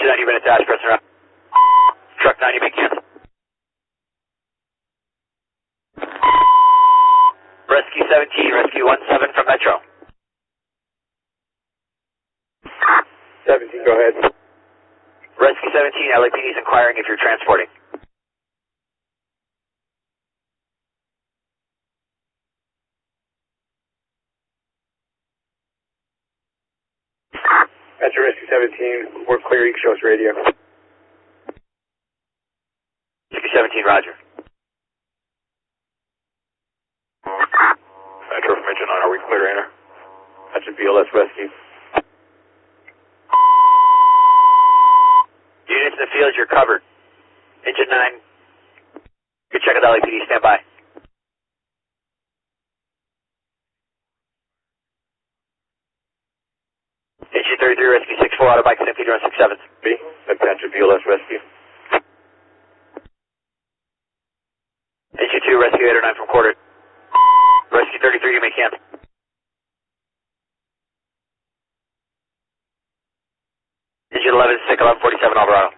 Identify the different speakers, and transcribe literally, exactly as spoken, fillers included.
Speaker 1: Issue nine, you've been attached, press around. Truck nine, you may cancel. Rescue seventeen, Rescue one seven from Metro.
Speaker 2: seventeen, go ahead.
Speaker 1: Rescue seventeen, L A P D is inquiring if you're transporting.
Speaker 2: Metro Rescue seventeen, we're clear, you can show us radio.
Speaker 1: Rescue seventeen, roger.
Speaker 2: Metro from Engine nine, are we clear, enter? That's a B L S rescue.
Speaker 1: Units in the field, you're covered. Engine nine, good check with L A P D, stand by. Engine thirty-three, Rescue six four, Autobike, San Pedro, six seven.
Speaker 2: B, attention B L S rescue.
Speaker 1: Engine two, Rescue eight oh nine from Quarter. Rescue thirty-three, you may cancel. Engine eleven, sick, eleven forty-seven, Alvarado.